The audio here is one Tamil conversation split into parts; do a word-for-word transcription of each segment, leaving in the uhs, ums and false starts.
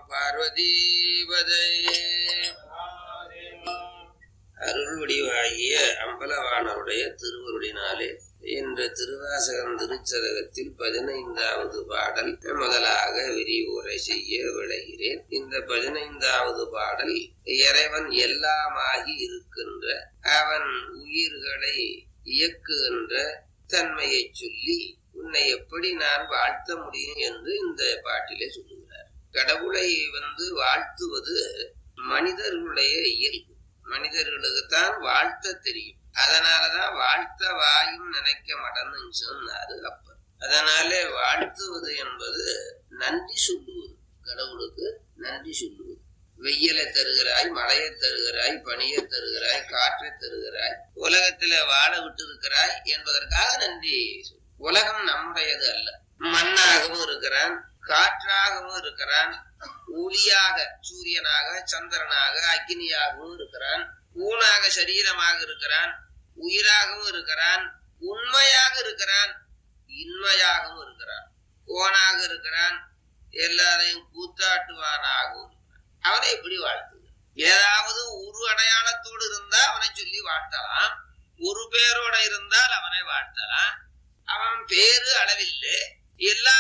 பார்வதீபதையே. அருள் வடிவாகிய அம்பலவாணருடைய திருவருளினாலே என்ற திருவாசகம் திருச்சதகத்தில் பதினைந்தாவது பாடல் முதலாக விரிவுரை செய்ய விளைகிறேன். இந்த பதினைந்தாவது பாடல் இறைவன் எல்லாமாகி இருக்கின்ற அவன் உயிர்களை இயக்குகின்ற தன்மையை சொல்லி உன்னை எப்படி நான் வாழ்த்த முடியும் என்று இந்த பாட்டிலே சொல்லுகிறார். கடவுளை வந்து வாழ்த்துவது மனிதர்களுடைய இயல்பு. மனிதர்களுக்குத்தான் வாழ்த்த தெரியும். அதனாலதான் வாழ்த்த வாயும் நினைக்க மாட்டேன்னு சொன்னாரு அப்பர். அதனாலே வாழ்த்துவது என்பது நன்றி சொல்லுவது, கடவுளுக்கு நன்றி சொல்லுவது. வெயிலை தருகிறாய், மழையை தருகிறாய், பனியை தருகிறாய், காற்றை தருகிறாய், உலகத்தில வாழ விட்டு இருக்கிறாய் என்பதற்காக நன்றி. உலகம் நம்முடையது அல்ல. மண்ணாகவும் இருக்கிறான், காற்றாகவும் இருக்கிறான், ஒளியாக சூரியனாக சந்திரனாக அக்னியாகவும் இருக்கிறான், ஊனாக சரீரமாக இருக்கிறான், உயிராகவும் இருக்கிறான், உண்மையாக இருக்கிறான், இன்மையாகவும் இருக்கிறான், கோனாக இருக்கிறான், எல்லாரையும் கூத்தாட்டுவானாகவும் இருக்கிறான். அவனை எப்படி வாழ்த்துது? ஏதாவது ஒரு அடையாளத்தோடு இருந்தா அவனை சொல்லி வாழ்த்தலாம், ஒரு பேரோட இருந்தால் அவனை வாழ்த்தலாம். அவன் பேரு அளவில்லை, எல்லா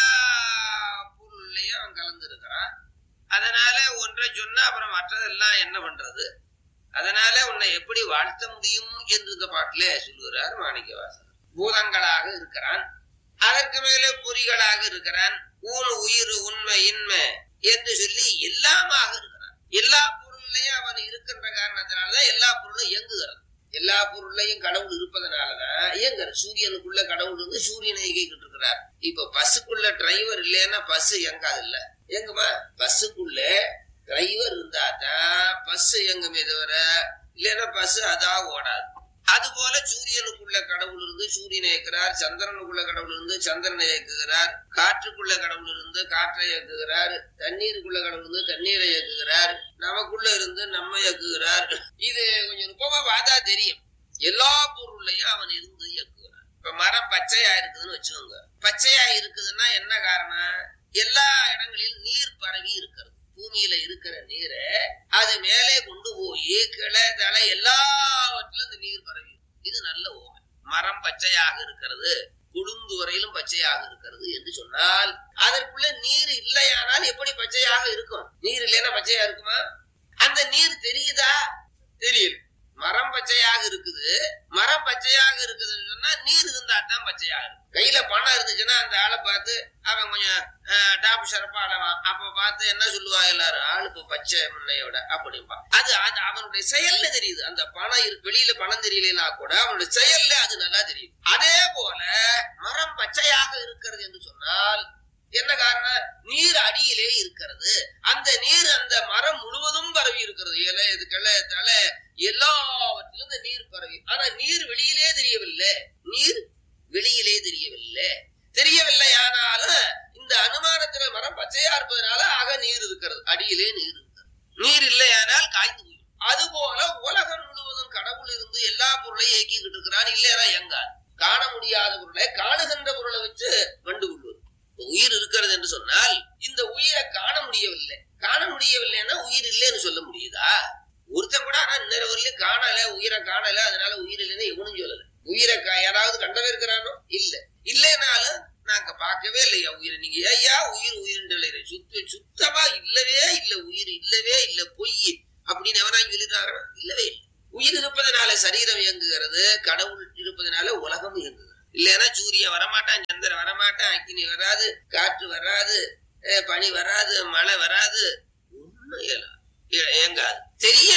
பொருளையும் அவன் கலந்துருக்கிறான். அதனால ஒன்றை சொன்னா அப்புறம் மற்றதெல்லாம் என்ன பண்றது? அதனால உன்னை எப்படி வாழ்த்த முடியும் என்று இந்த பாட்டிலே சொல்லுகிறார் மாணிக்கவாசகர். பூதங்களாக இருக்கிறான், அதற்கு மேலே பொறிகளாக இருக்கிறான், ஊன் உயிர் உண்மை இன்மை என்று சொல்லி எல்லாமாக இருக்கிறான். எல்லா பொருளையும் அவன் இருக்கின்ற காரணத்தினாலதான் எல்லா பொருளும் இயங்குகிறது. எல்லா பொருளையும் கடவுள் இருப்பதனாலதான் இயங்குற. சூரியனுக்குள்ள கடவுள் இருந்து சூரியனை இயக்கிட்டு இருக்கிறார். இப்ப பஸ்ஸுக்குள்ள டிரைவர் இல்லைன்னா பஸ் இயங்காது இல்ல, எங்குமா? பஸ்ஸுக்குள்ள டிரைவர் இருந்தாதான் பஸ் இயங்குமே தவிர இல்லைன்னா பஸ் அதான் ஓடாது. அது போல சூரியனுக்குள்ள கடவுள் இருந்து சூரியனை இயக்குகிறார், சந்திரனுக்குள்ள கடவுள் இருந்து சந்திரனை இயக்குகிறார், காற்றுக்குள்ள கடவுள் இருந்து காற்றை இயக்குகிறார், தண்ணீருக்குள்ள கடவுள் இருந்து தண்ணீரை இயக்குகிறார், நமக்குள்ள இருந்து நம்ம இயக்குகிறார். இது கொஞ்சம் நுட்பமா பார்த்தா தெரியும். எல்லா பொருளையும் அவன் இருந்து இயக்குகிறான். இப்ப மரம் பச்சையா இருக்குதுன்னு வச்சுக்கோங்க. பச்சையா இருக்குதுன்னா என்ன காரணம்? எல்லா இடங்களிலும் நீர் பரவி இருக்கிறது. பூமியில இருக்கிற நீரை அது மேலே கொண்டு போய் கிளை தலை எல்லாவற்றிலும் இந்த நீர் பரவி. இது நல்ல ஓமை. மரம் பச்சையாக இருக்கிறது, குழுந்து வரையிலும் பச்சையாக இருக்கிறது என்று சொன்னால் அதற்குள்ள நீர் இல்லையானால் எப்படி பச்சையாக இருக்கும்? நீர் இல்லைன்னா பச்சையா இருக்குமா? அந்த நீர் தெரியுதா? தெரியல. மரம் பச்சையாக இருக்குது, மரம் பச்சையாக இருக்குதுன்னு சொன்னா நீர் இருந்தா தான் பச்சையாக இருக்கு. கையில பணம் இருந்துச்சுன்னா அந்த ஆளை பார்த்து அவன் கொஞ்சம் டாப் ஷரப்பா ஆடலாம். அப்ப பார்த்து என்ன சொல்லுவா எல்லாரும், ஆளுக்கு பச்சை முன்னையோட அப்படின்பா. அது அது அவனுடைய செயல்ல தெரியுது. அந்த பணம் இருக்கு, வெளியில பணம் தெரியலனா கூட அவனுடைய செயல்ல அது நல்லா தெரியுது. அதே போல மரம் பச்சையாக இருக்கிறது என்று சொன்னால் என்ன காரணம்? நீர் அடியிலே இருக்கிறது. அந்த நீர் அந்த மரம் முழுவதும் பரவி இருக்கிறது. இலை, இது கிளை, தலை எல்லாவற்றிலும் இந்த நீர் பரவி. ஆனா நீர் வெளியிலே தெரியவில்லை. நீர் வெளியிலே தெரியவில்லை. தெரியவில்லை ஆனாலும் இந்த அனுமானத்தின மரம் பச்சையா இருப்பதனால ஆக நீர் இருக்கிறது, அடியிலே நீர் இருக்கிறது. நீர் இல்லையானால் காய்ந்து போயிடும். அது போல உலகம் முழுவதும் கடவுள் இருந்து எல்லா பொருளையும் இயக்கிக்கிட்டு இருக்கிறான். இல்லையா எங்காது காண முடியாத பொருளை காணுகின்ற பொருளை வச்சு கண்டு கொள்வது. உயிர் இருக்கிறது என்று சொன்னால் இந்த உயிரை காண முடியவில்லை. காண முடியவில்லைன்னா உயிர் இல்லைன்னு சொல்ல முடியுதா? ஒருத்தன் கூட ஆனா இன்னொரு வரலையும் காணல, உயிரை காணல, அதனால உயிர் இல்லைன்னு எவனும் சொல்லல. உயிரை யாராவது கண்டவே இருக்கிறானோ? இல்ல. இல்லைனாலும் நாங்க பார்க்கவே இல்லையா உயிரை. நீங்க ஐயா உயிர் உயிர் சுத்த சுத்தமா இல்லவே இல்ல, உயிர் இல்லவே இல்ல, பொய் அப்படின்னு எவனா சொல்லிட்டாரா? இல்லவே இல்லை. உயிர் இருப்பதனால சரீரம் இயங்குகிறது, கடவுள் இருப்பதனால உலகம் இயங்குகிறது. இல்லைன்னா சூரியன் வரமாட்டான், சந்திரன் வரமாட்டான், அக்னி வராது, காற்று வராது, பனி வராது, மழை வராது, ஒண்ணும் இயங்காது. தெரிய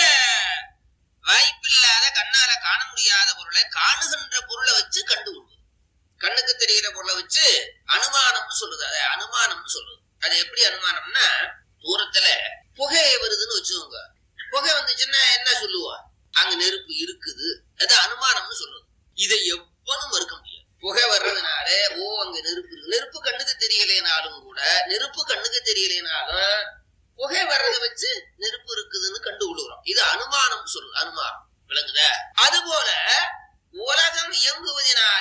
வாய்ப்பில்லாத, கண்ணால காண முடியாத பொருளை காணுகின்ற பொருளை வச்சு கண்டு கொள்வது. கண்ணுக்கு தெரிகிற பொருளை வச்சு அனுமானம்னு சொல்லுது. அதை அனுமானம்னு சொல்லுது. அது எப்படி அனுமானம்னா, தூரத்துல புகை வருதுன்னு வச்சுக்கோங்க. புகை வந்துச்சுன்னா என்ன சொல்லுவா? அங்க நெருப்பு இருக்குது. அது அனுமானம்னு சொல்லுது. இதை எவ்வளவு மறுக்க முடியாது. புகை வர்றதுனால ஓ அங்க நெருப்பு இருக்கு. நெருப்பு கண்ணுக்கு தெரியலைனாலும் கூட, நெருப்பு கண்ணுக்கு தெரியலைனாலும் புகை வர்றதை வச்சு நெருப்பு இருக்குதுன்னு கண்டு கொள்ளுகிறோம். இது அனுமானம் சொல்லுது. அனுமானம் விளங்குத? அது போல உலகம் இயங்குவதனாலே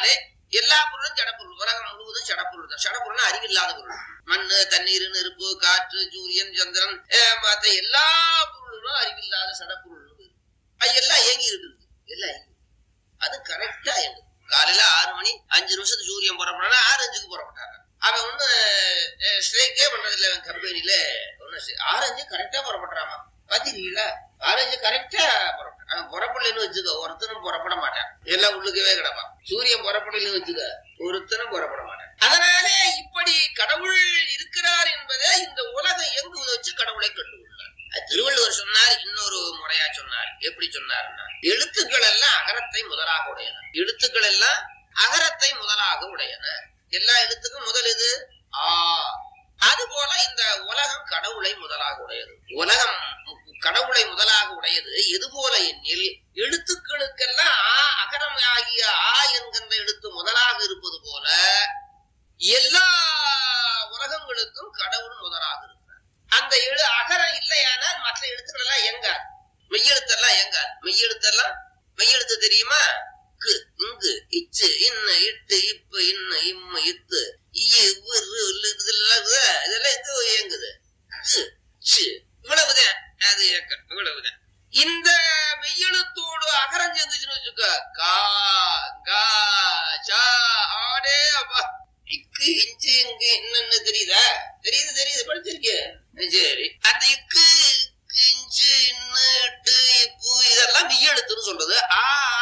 எல்லா பொருளும் ஜடப்பொருள். உலகம் முழுவதும் ஜடப்பொருள் தான். ஜடப்பொருள் அறிவில்லாத பொருள். மண்ணு, தண்ணீர், நெருப்பு, காற்று, சூரியன், சந்திரன், மற்ற எல்லா பொருளும் அறிவில்லாத சடப்பொருள். அது எல்லாம் இயங்கி இருக்குது. எல்லாம் இயங்கி அது கரெக்டா இயங்குது. காலையில ஆறு மணி அஞ்சு நிமிஷத்துக்கு சூரியன் புறப்படா ஆறு அஞ்சுக்கு புறப்பட்டாங்க. அவன் ஒண்ணு ஸ்ட்ரைக்கே பண்றதில்ல. அவன் கம்பெனில ஒண்ணு ஆறு அஞ்சு கரெக்டா புறப்பட்டுறாமா. பாத்தீங்களா? ஆறு அஞ்சு கரெக்டா புறப்பட்டான். அவன் புறப்படலன்னு வச்சுக்க ஒருத்தனும் புறப்பட மாட்டான். எல்லாம் உள்ளுக்கவே கிடப்பான். சூரியன் புறப்படலன்னு வச்சுக்க ஒருத்தனும் புறப்பட மாட்டான். அதனாலே இப்படி கடவுள் இருக்கிறார் என்பதை இந்த உலகம் இயங்குவதை வச்சு கடவுளை கண்டுகொள்ளார். திருவள்ளுவர் சொன்னார். இன்னொரு முறையா சொன்னார். எப்படி சொன்னார்னா, எழுத்துக்கள் எல்லாம் அகரத்தை முதலாக உடையன. எழுத்துக்கள் எல்லாம் அகரத்தை முதலாக உடையன. எல்லா எழுத்துக்கும் முதல் இது ஆ. அது போல இந்த உலகம் கடவுளை முதலாக உடையது. உலகம் கடவுளை முதலாக உடையது எது போல எண்ணில் எழுத்துக்களுக்கெல்லாம் ஆ அகரம் ஆகிய ஆ என்கின்ற எழுத்து முதலாக இருப்பது போல எல்லா உலகங்களுக்கும் கடவுள் முதலாக இருக்கிறார். அந்த எழு அகரம் இல்லையானால் மற்ற எழுத்துக்கள் எல்லாம் எங்காது. மெய்யெழுத்தெல்லாம் எங்காது. மெய்யெழுத்தெல்லாம் மெய்யெழுத்து தெரியுமா? கு, இங்கு, இச்சு, இன்ன, இட்டு, இப்ப, இன்ன, இம்ம, இத்து, இதெல்லாம் இதெல்லாம் எங்க இயங்குது? இவ்வளவுதான். அது இவ்வளவுதான். இந்த மெய்யெழுத்தோடு அகரம் சேர்ந்துச்சுன்னு வச்சுக்க, கா, கா, சா, ஆடே அப்பா, இக்கு, இஞ்சு, இங்கு என்னன்னு தெரியுதா? தெரியுது தெரியுது படிச்சிருக்கேன். சரி, அந்த இக்கு, இஞ்சு, இன்னு, இட்டு, இப்பு இதெல்லாம் மெய்யெழுத்துன்னு சொல்றது. ஆ,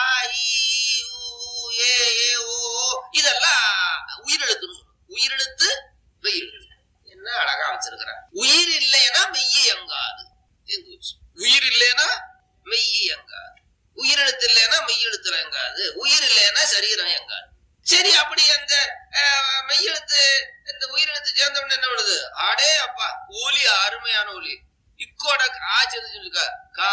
இதெல்லாம் உயிரெழுத்துன்னு சொல்றது. உயிரெழுத்து மெய்யெழுத்து. என்ன அழகா வச்சிருக்கிறார். உயிர் இல்லைன்னா மெய்யை எங்காது. உயிர் இல்லைன்னா மெய்யை எங்காது. உயிரெழுத்து இல்லைன்னா மெய்யெழுத்துல எங்காது. உயிர் இல்லைன்னா சரீரம் எங்காது. சரி, அப்படி அந்த மெய்யெழுத்து இந்த உயிரெழுத்து சேர்ந்த உடனே என்ன பண்ணுது? ஆடே அப்பா, ஒலி அருமையான ஒலி. இக்கோட கா சேர்ந்து கா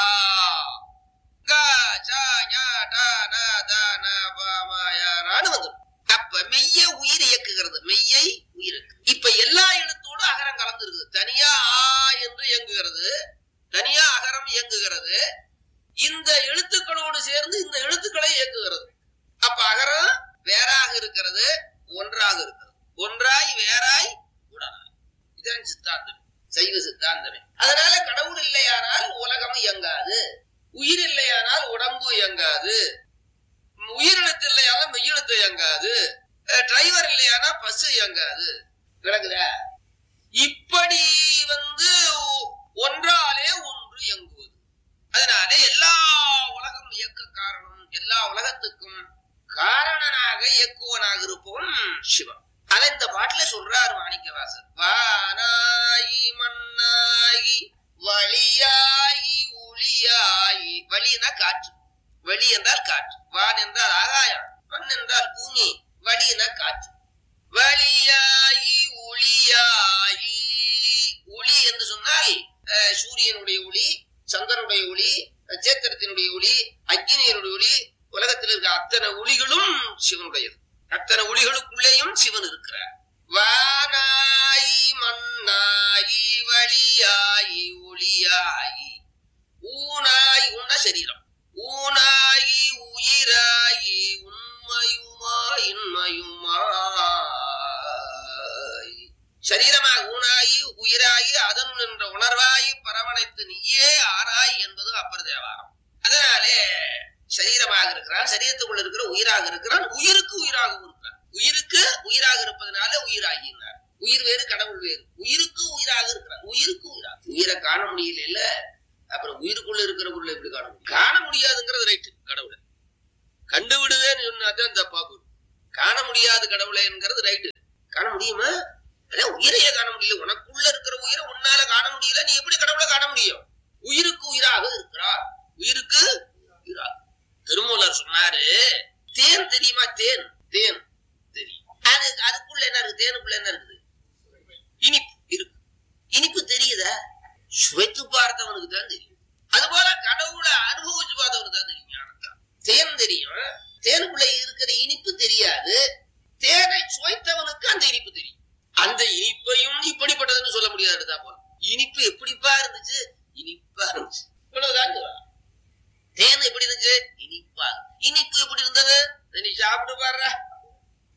வந்துடும். அப்ப மெய்ய உயிர் இயக்குகிறது. மெய்யை உயிர். இப்ப எல்லா எழுத்தோடும் அகரம் கலந்து இருக்குது. தனியா ஆ என்று இயங்குகிறது, தனியா அகரம் இயங்குகிறது. இந்த எழுத்துக்களோடு சேர்ந்து இந்த எழுத்துக்களை இயக்குகிறது. அப்ப அகரம் வேறாக இருக்கிறது, ஒன்றாக இருக்கிறது. ஒன்றாய் வேறாய் உடனாய். இதன் சித்தாந்தம், சைவ சித்தாந்தமே. அதனால கடவுள் இல்லையானால் உலகம் இயங்காது. உயிர் இல்லையானால் உடம்பு இயங்காது. உயிரெழுத்து இல்லையானால் மெய்யெழுத்து இயங்காது. டிரைவர் இல்லையானா பஸ் இயங்காது. விளங்குதா? இப்படி வந்து ஒன்றாலே ஒன்று இயங்குவது. அதனாலே எல்லா உலகம் இயக்க காரணம், எல்லா உலகத்துக்கும் காரணனாக இயக்குவனாக இருப்பவன் சிவன். அதை இந்த பாட்டுல சொல்றாரு மாணிக்கவாசர். வானாயி மண்ணாயி வழியாயி ஒளியாயி. வழினா காற்று. வழி என்றால் காற்று. வான் என்றால் ஆகாயம். மண் என்றால் பூமி. வழினா காற்று. வழியாயி ஒளியாயி. ஒளி என்று சொன்னால் சூரியனுடைய ஒளி, சந்திரனுடைய ஒளி, நட்சத்திரத்தினுடைய ஒளி, அக்னியினுடைய ஒளி. உலகத்தில் இருக்கிற அத்தனை ஒளிகளும் சிவனுடையது. அத்தனை ஒளிகளுக்குள்ளேயும் சிவன் இருக்கிறார். வானாயி மண்ணாயி வழியாயி ஒளியாயி. ஊனாய் உண்ண சரீரம். ஊனாயி உயிராயி உண்மையுமா இன்மையுமாய். சரீரமாக ஊனாயி உயிராயி அதன் என்ற உணர்வாயி பரவனைத்து நீயே ஆராய் என்பது அப்பர் தேவாரம். அதனாலே சரீரமாக இருக்கிறான், சரீரத்துக்குள்ள இருக்கிற உயிராக இருக்கிறான், உயிருக்கு உயிராகவும் இருக்கிறான். உயிருக்கு உயிராக இருப்பதனால உயிராகினார். உயிர் வேறு கடவுள் வேறு. உயிருக்கு உயிராக இருக்கிறான், உயிருக்கு உயிராக. உயிரை காண முடியல இல்ல, அப்புறம் உயிருக்குள்ள இருக்கிற பொருளை எப்படி காண முடியும்? காண முடியாதுங்கிறது ரைட்டு. கடவுளை கண்டு விடுவேன்னு சொன்னாதான் தப்பா போடும். காண முடியாது கடவுளை என்கிறது ரைட்டு. காண முடியுமா? உயிரையே காண முடியல. உனக்குள்ள இருக்கிற உயிரை உன்னால காண முடியல, நீ எப்படி கடவுளை காண முடியும்? உயிருக்கு உயிராக இருக்கிறார். உயிருக்கு உயிராக. திருமூலர் சொன்னாரு, தேன் தெரியுமா? தேன் தேன் தெரியும். அது அதுக்குள்ள என்ன இருக்கு? தேனுக்குள்ள என்ன இருக்குது? இனிப்பு இருக்கு. இனிப்பு தெரியுதா? சுவைத்து பார்த்தவனுக்கு தான் தெரியும். அது போல கடவுளை அனுபவிச்சு பார்த்தவனுக்கு தான் தெரியும். ஞானத்தான் தேன் தெரியும். தேனுக்குள்ள இருக்கிற இனிப்பு தெரியாது. தேனை சுவைத்தவனுக்கு அந்த இனிப்பு தெரியும். அந்த இனிப்பையும் இப்படிப்பட்டதுன்னு சொல்ல முடியாது. போல இனிப்பு எப்படிப்பா இருந்துச்சு? இனிப்பா இருந்துச்சு. இவ்வளவுதான். தேன் எப்படி இருந்துச்சு? இனிப்பா. இனிப்பு எப்படி இருந்தது? நீ சாப்பிட்டு பாரு.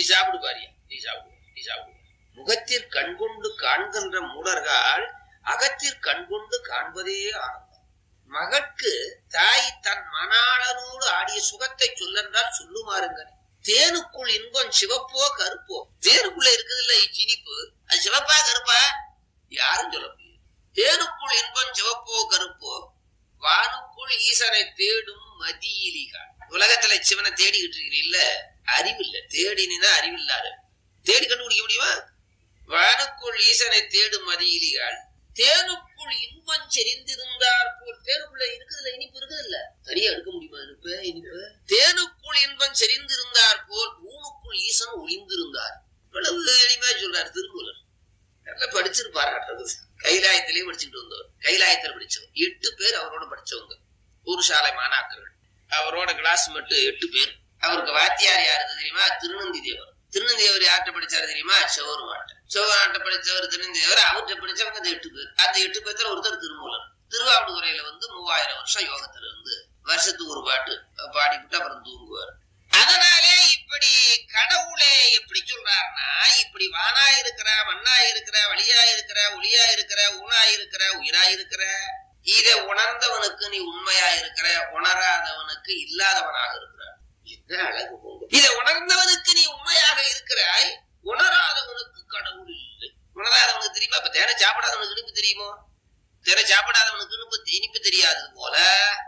சாப்பிடு பாரியா, நீ சாப்பிடு, நீ சாப்பிடு. முகத்திற் கண்கொண்டு காண்கின்ற மூடர்கள் அகத்திற் கண்கொண்டு காண்பதே ஆனந்தம். மகற்கு தாய் தன் மணாளனோடு ஆடிய சுகத்தை சொல்லென்றால் சொல்லுமாறுங்க. தேனுக்குள் இன்பம் சிவப்போ கருப்போ, தேனுக்குள்ள இருக்குது இல்ல இனிப்பு, அது சிவப்பா கருப்பா யாரும் சொல்ல முடியும். தேனுக்குள் இன்பம் சிவப்போ கருப்போ, வானுக்குள் ஈசனை தேடும் மதியிலிகள். உலகத்துல சிவனை தேடிக்கிட்டு இருக்கிறீல்ல, அறிவில்லை. தேடினா அறிவில்லாத தேடி கண்டுபிடிக்க முடியுமா? வானுக்குள் ஈசனை தேடும் மதியிலிகள். தேனுக்குள் இன்பம் செறிந்திருந்தார் போல், தேனுக்குள்ள இருக்குதுல்ல இனிப்பு இருக்குது இல்ல, தனியா எடுக்க முடியுமா இனிப்பு? இனிப்பு தேனுக்குள் இன்பம் செறிந்திருந்தார் போல் ஊனுக்குள் ஈசன் ஒளிந்திருந்தார். இவ்வளவு எளிமையா சொல்றாரு திருமூலர். நல்லா படிச்சிருப்பாரு. கைலாயத்திலேயே படிச்சுட்டு வந்தவர், கைலாயத்தில் படிச்சவர். எட்டு பேர் அவரோட படிச்சவங்க, ஒரு சாலை மாணாக்கர்கள். அவரோட கிளாஸ் மட்டும் எட்டு பேர். அவருக்கு வாத்தியார் யாரு தெரியுமா? திருநந்தி தேவர். திருநந்தி தேவர் யார்கிட்ட படிச்சாரு தெரியுமா? செவருமாட்ட. செவராட்ட படிச்சவர் திருநந்தி தேவர். அவர்கிட்ட படிச்சவங்க அந்த எட்டு பேர். அந்த எட்டு பேர்த்துல ஒருத்தர் திருமூலர். திருவாவடுதுறையில வந்து மூவாயிரம் வருஷம் யோகத்துல இருந்து வருஷத்துக்கு ஒரு பாட்டு பாடிவிட்டு அப்புறம் தூங்குவார். அதனாலே இப்படி கடவுளே எப்படி சொல்றாருன்னா, இப்படி வானா இருக்கிற, மண்ணா இருக்கிற, வழியா இருக்கிற, ஒளியா இருக்கிற, ஊனா இருக்கிற, உயிரா இருக்கிற, இதை உணர்ந்தவனுக்கு நீ உண்மையா இருக்கிற, உணராதவனுக்கு இல்லாதவனாக இருக்கிறார். என்ன அழகு போங்க. இதை உணர்ந்தவனுக்கு நீ உண்மையாக இருக்கிறாய், உணராதவனுக்கு கடவுள் இல்லை. உணராதவனுக்கு தெரியுமா? இப்ப தேனை சாப்பிடாதவனுக்கு இனிப்பு தெரியுமோ? தேனை சாப்பிடாதவனுக்கு இனிப்பு இனிப்பு தெரியாதது போல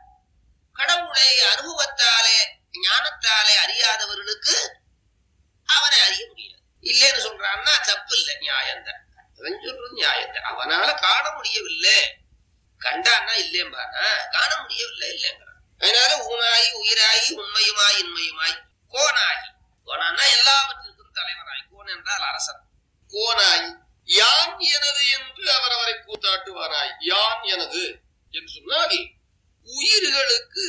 கடவுளை அனுபவத்தாலே ஞானத்தாலே அறியாதவர்களுக்கு அவனை அறிய முடியாது. இல்லைன்னு சொல்றான்னா தப்பு இல்லை, நியாயம்தான். அவன் சொல்றது நியாயம்தான். அவனால காண முடியவில்லை, கண்டான்னா இல்லையம்பானா, காண முடியவில்லை இல்லைங்கிறான். அதனால ஊனாயி உயிராயி உண்மையுமாய் இன்மையுமாய் கோனாகி. கோனான்னா எல்லாவற்றிற்கும் தலைவராய். கோன் என்றால் அரசன். கோனாய் யான் எனது என்று அவர் அவரை கூத்தாட்டுவாராய். யான் எனது என்று சொன்னால் உயிர்களுக்கு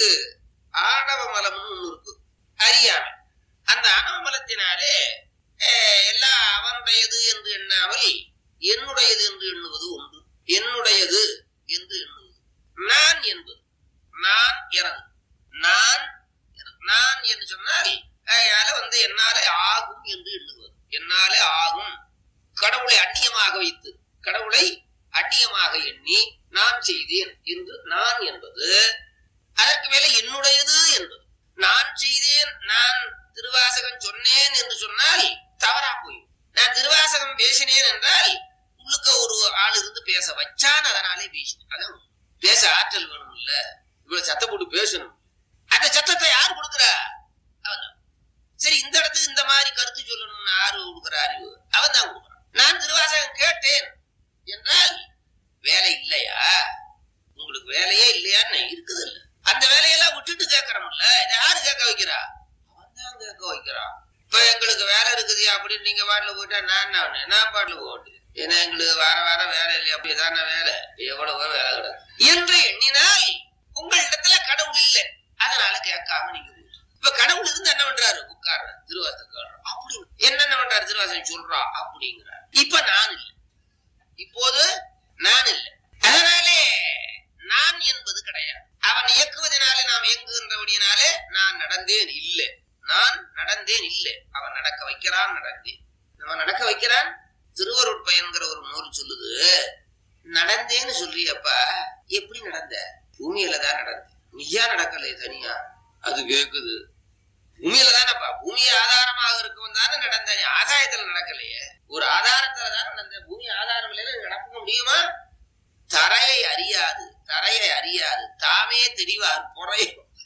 ஆணவ மலம்னு ஒண்ணு இருக்கு, அறியாமை. அந்த ஆணவ மலத்தினாலே எல்லாம் அவனுடையது என்று எண்ணாமல் என்னுடையது என்று எண்ணுவது உண்டு. என்னுடையது என்று எண்ணுவது. நான் என்பது நான் எனது. நான் நான் என்று சொன்னால் அதனால வந்து என்னாலே ஆகும் என்று எண்ணுவது. என்னாலே ஆகும். கடவுளை அந்நியமாக வைத்து, கடவுளை அந்நியமாக எண்ணி நான் செய்தேன் என்று நான் என்பது. அதற்கு மேல என்னுடையது என்பது. நான் செய்தேன், நான் திருவாசகம் சொன்னேன் என்று சொன்னால் தவறா போய். நான் திருவாசகம் பேசினேன் என்றால் உள்ளுக்க ஒரு ஆள் இருந்து பேச வச்சான், அதனாலே பேசினேன். அதான் பேச ஆற்றல் வேணும் இல்ல, இவ்வளவு சத்தம் போட்டு பேசணும். அந்த சத்தத்தை யாரு கொடுக்குறா? அவன் தான். சரி, இந்த இடத்துக்கு இந்த மாதிரி கருத்து சொல்லணும்னு யாரு கொடுக்குற அறிவு? அவன் தான் கொடுக்குறான். நான் திருவாசகம் கேட்டேன் என்றால் வேலை இல்லையா? உங்களுக்கு வேலையே இல்லையான்னு இருக்குது இல்ல. அந்த வேலையெல்லாம் விட்டுட்டு கேட்கறோம்ல, இதை யாரு கேட்க வைக்கிறா? அவன் தான் கேட்க வைக்கிறான். இப்ப எங்களுக்கு வேலை இருக்குதுயா அப்படின்னு நீங்க பாட்டுல போயிட்டா நான் நான் பாட்டுல போட்டு, ஏன்னா எங்களுக்கு வார வாரம் வேலை இல்லையா? அப்படிதான வேலை, எவ்வளவோ வேலை கிடக்கு என்று எண்ணினால் உங்களிடத்துல கடவுள் இல்லை, அதனால கேட்காம நீங்க. இப்ப கடவுள் இருந்து என்ன பண்றாரு? உட்கார்ற திருவாசகம் அப்படி என்னென்ன பண்றாரு? திருவாசகம் சொல்றா அப்படிங்கிறார். இப்ப நான் இல்லை, இப்போது நான் இல்லை. அதனாலே நான் என்பது கிடையாது. அவன் இயக்குவதனாலே நாம் இயங்குகின்றபடியினாலே நான் நடந்தேன் இல்லை, நான் நடந்தேன் இல்லை. அவன் நடக்க வைக்கிறான், நடந்தேன். அவன் நடக்க வைக்கிறான். திருவருட்பயன்கிற ஒரு நூல் சொல்லுது, நடந்தேன்னு சொல்றியப்பா, எப்படி நடந்த? பூமியில தான் நடந்த, நீயா நடக்கலை தனியா. அது கேக்குது, பூமியில தானப்பா, பூமியை ஆதாரமாக இருக்கவும் தானே நடந்த, ஆதாயத்துல நடக்கலையே. ஒரு ஆதாரத்துல தானே நடந்த, பூமி ஆதாரம் இல்லைன்னு நடக்க முடியுமா? தரையை அறியாது, தரையை அறியாது தாமே தெரிவார் பொறை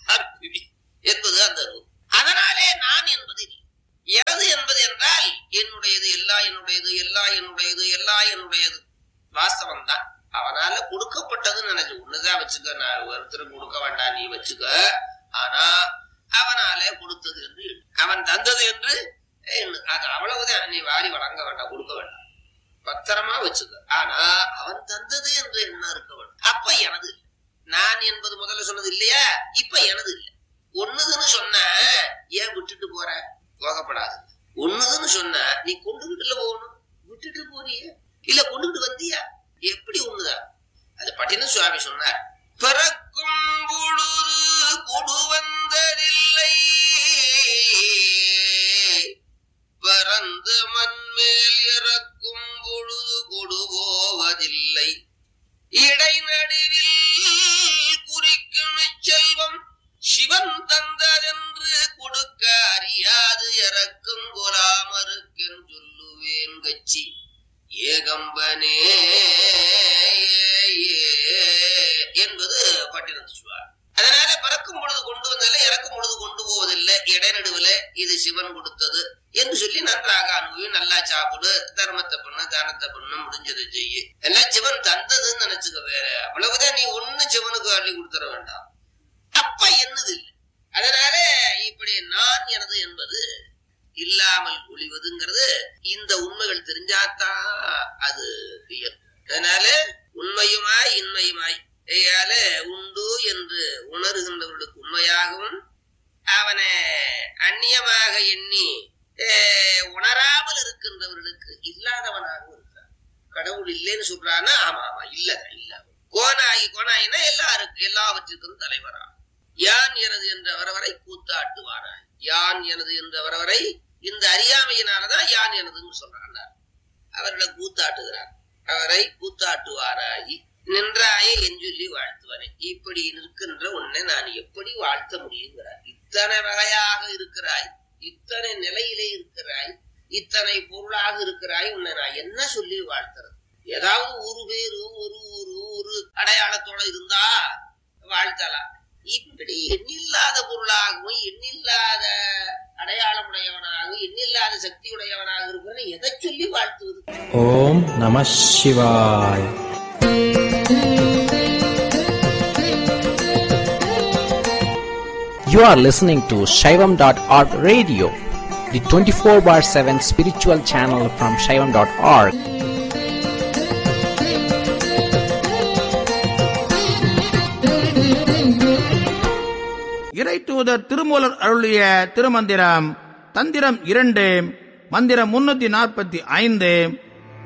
என்பது அந்த நூல். அதனாலே நான் என்பது எனது என்பது என்றால் என்னுடையது, எல்லா என்னுடையது, எல்லா என்னுடையது, எல்லா என்னுடையது வாஸ்தவம் தான். அவனால கொடுக்கப்பட்டதுன்னு நினைச்சு ஒண்ணுதான் வச்சுக்க, நான் ஒருத்தருக்கு கொடுக்க வேண்டாம் நீ வச்சுக்க. ஆனா அவனாலே கொடுத்தது என்று, அவன் தந்தது என்று அது அவ்வளவுதான். நீ வாரி வழங்க வேண்டாம், கொடுக்க வேண்டாம், பத்திரமா வச்சுக்க. ஆனா அவன் தந்தது என்று என்ன இருக்க வேண்டும். அப்ப எனது இல்லை. நான் என்பது முதல்ல சொன்னது இல்லையா? இப்ப எனது இல்லை. ஒண்ணுதுன்னு சொன்ன ஏன் விட்டுட்டு போற? போகப்படாது. ஒண்ணுதுன்னு சொன்ன நீ கொண்டுகிட்டுல போகணும், விட்டுட்டு போறிய இல்ல கொண்டுகிட்டு வந்தியா? எப்படி ஒண்ணுதான்? அது பட்டின சுவாமி சொன்னார், பிறக்கும் பொழுது கொடு வந்ததில்லை, இடைநடுவில் குறிக்கும் செல்வம் சிவன் தந்ததென்று கொடுக்க அறியாது இறக்கும் கொலாமருக்கென் சொல்லுவேன் கட்சி ஏகம்பனே என்பது பட்டினத்து சொல்வார். அதனால பறக்கும் பொழுது கொண்டு வந்ததில்லை, இறக்கும் பொழுது கொண்டு போவதில்லை. இடைநடுவுல இது சிவன் கொடுத்தது என்று சொல்லி நன்றாக அனுபவி, நல்லா சாப்பிடு, தர்மத்தை பண்ணு, தானத்தை பண்ணு, முடிஞ்சதை செய்யு, எல்லாம் சிவன் தந்ததுன்னு நினைச்சுக்க. வேற அவ்வளவுதான், நீ ஒண்ணு சிவனுக்கு அள்ளி கொடுத்துட வேண்டாம். அப்ப என்னது இல்லை. அதனால இப்படி நான் எனது என்பது இல்லாமல் ஒளிவதுங்கிறது இந்த உண்மைகள் தெரிஞ்சாத்தான் அது இயற்கை. அதனால உண்மையுமாய் இன்மையுமாய் உண்டு என்று உணர்கின்றவர்களுக்கு உண்மையாகவும், அவனை அந்நியமாக எண்ணி உணராமல் இருக்கின்றவர்களுக்கு இல்லாதவனாகவும் இருக்கிறான். கடவுள் இல்லைன்னு சொல்றான்னா ஆமா ஆமா இல்ல இல்ல. கோனாகி கோனாயினா எல்லாருக்கும் எல்லாவற்றிற்கும் தலைவரா. யான் எனது என்ற வரவரை கூத்தாட்டுவாராய். யான் எனது என்ற வரவரை இந்த அறியாமையினாலதான் யான் எனதுன்னு சொல்றான். அவர்களை கூத்தாட்டுகிறார். அவரை கூத்தாட்டுவாராகி நின்றாயே என் சொல்லி வாழ்த்துவனே. இப்படி நிற்கின்ற உன்னை நான் எப்படி வாழ்த்த முடியுங்கிறார். இத்தனை வகையாக இருக்கிறாய், இத்தனை நிலையிலே இருக்கிறாய், இத்தனை பொருளாக இருக்கிறாய், உன்னை நான் என்ன சொல்லி வாழ்த்துறது? ஏதாவது ஒரு பேரு ஒரு ஒரு ஒரு அடையாளத்தோட இருந்தா வாழ்த்தலாம். இப்படி எண்ணில்லாத பொருளாகவும் எண்ணில்லாத அடையாளமுடையவனாகவும் எண்ணில்லாத சக்தி உடையவனாக இருப்பவனை எதை சொல்லி வாழ்த்துவது? ஓம் நம சிவாய். You are listening to Shaivam dot org radio, the twenty-four bar seven spiritual channel from Shaivam dot org. இறை தூதர் திருமூலர் அருளிய திருமந்திரம் தந்திரம் இரண்டு, மந்திரம் முன்னூத்தி நாற்பத்தி ஐந்து.